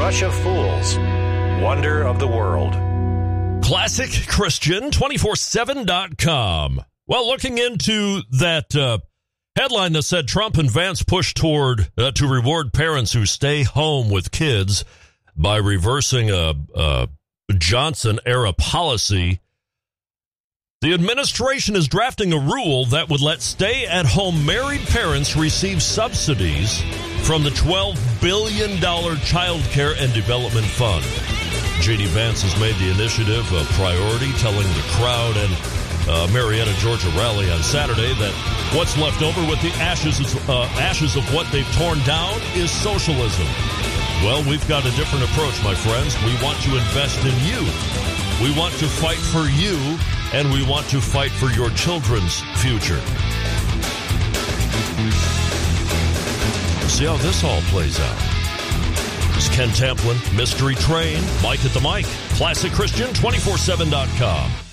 Crush of Fools, Wonder of the World. Classic Christian 247.com. Well, looking into that headline that said Trump and Vance push toward to reward parents who stay home with kids by reversing a Johnson-era policy. The administration is drafting a rule that would let stay-at-home married parents receive subsidies from the $12 billion Child Care and Development Fund. J.D. Vance has made the initiative a priority, telling the crowd and Marietta, Georgia rally on Saturday that what's left over with the ashes of what they've torn down is socialism. Well, we've got a different approach, my friends. We want to invest in you. We want to fight for you, and we want to fight for your children's future. See how this all plays out. It's Ken Templin, Mystery Train, Mike at the Mic, ClassicChristian247.com.